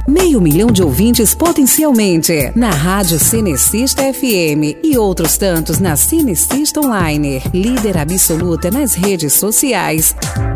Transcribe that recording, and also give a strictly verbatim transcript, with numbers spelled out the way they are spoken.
Meio milhão de ouvintes potencialmente na Rádio Cinecista F M e outros tantos na Cinecista Online. Líder absoluta nas redes sociais.